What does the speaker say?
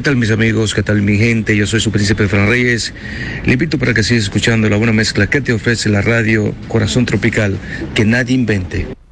tal mis amigos? ¿Qué tal mi gente? Yo soy su príncipe Fran Reyes. Le invito para que siga escuchando la buena mezcla que te ofrece la radio Corazón Tropical, que nadie invente.